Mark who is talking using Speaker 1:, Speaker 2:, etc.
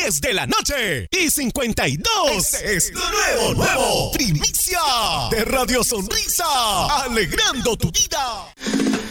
Speaker 1: 10 de la noche y 52. Este es lo nuevo. Primicia de Radio Sonrisa. Alegrando tu vida.